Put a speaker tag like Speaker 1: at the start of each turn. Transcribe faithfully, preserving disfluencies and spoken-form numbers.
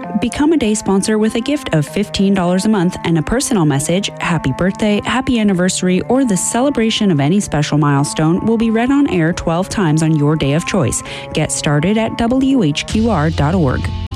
Speaker 1: Become a day sponsor with a gift of fifteen dollars a month and a personal message, happy birthday, happy anniversary, or the celebration of any special milestone will be read on air twelve times on your day of choice. Get started at W H Q R dot org.